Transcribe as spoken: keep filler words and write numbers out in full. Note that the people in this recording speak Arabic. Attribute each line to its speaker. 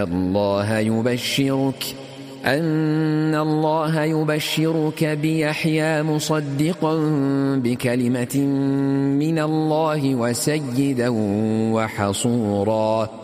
Speaker 1: الله يبشرك أن الله يبشرك بيحيى مصدقا بكلمة من الله وسيدا وحصورا